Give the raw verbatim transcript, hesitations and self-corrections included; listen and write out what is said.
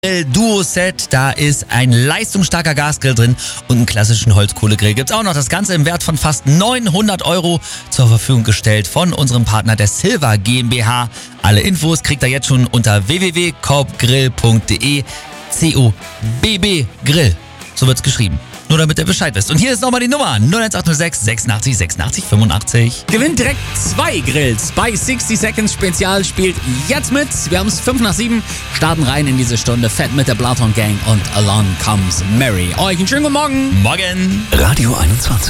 Duo-Set, da ist ein leistungsstarker Gasgrill drin und einen klassischen Holzkohlegrill. Gibt's auch noch, das Ganze im Wert von fast neunhundert Euro zur Verfügung gestellt von unserem Partner der Silva GmbH. Alle Infos kriegt ihr jetzt schon unter w w w punkt korbgrill punkt de. C O B B Grill, so wird's geschrieben. Nur damit ihr Bescheid wisst. Und hier ist nochmal die Nummer null eins acht null sechs sechsundachtzig sechsundachtzig fünfundachtzig. Gewinnt direkt zwei Grills bei sixty Seconds Spezial. Spielt jetzt mit. Wir haben es fünf nach sieben. Starten rein in diese Stunde. Fett mit der Blaton Gang und Along Comes Mary. Euch einen schönen guten Morgen. Morgen. Radio einundzwanzig.